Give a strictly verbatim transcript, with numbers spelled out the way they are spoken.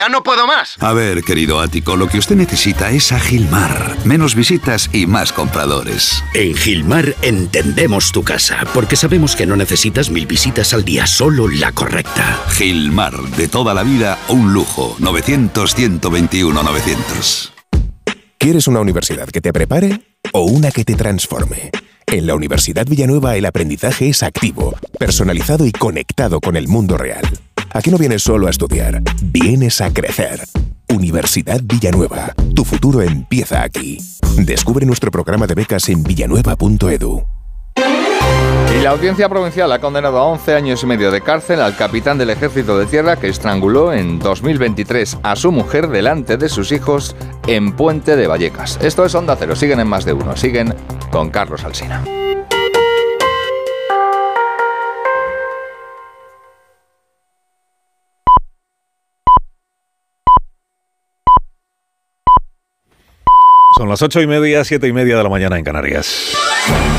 ¡Ya no puedo más! A ver, querido Ático, lo que usted necesita es a Gilmar. Menos visitas y más compradores. En Gilmar entendemos tu casa, porque sabemos que no necesitas mil visitas al día, solo la correcta. Gilmar, de toda la vida, un lujo. novecientos, ciento veintiuno, novecientos. ¿Quieres una universidad que te prepare o una que te transforme? En la Universidad Villanueva el aprendizaje es activo, personalizado y conectado con el mundo real. Aquí no vienes solo a estudiar, vienes a crecer. Universidad Villanueva, tu futuro empieza aquí. Descubre nuestro programa de becas en villanueva punto edu. Y la Audiencia Provincial ha condenado a once años y medio de cárcel al capitán del Ejército de Tierra que estranguló en dos mil veintitrés a su mujer delante de sus hijos en Puente de Vallecas. Esto es Onda Cero, siguen en Más de Uno, siguen con Carlos Alsina. Son las ocho y media, siete y media de la mañana en Canarias.